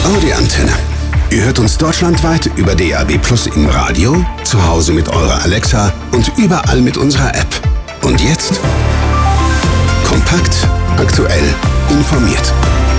Die Antenne. Ihr hört uns deutschlandweit über DAB+ im Radio, zu Hause mit eurer Alexa und überall mit unserer App. Und jetzt? Kompakt, aktuell, informiert.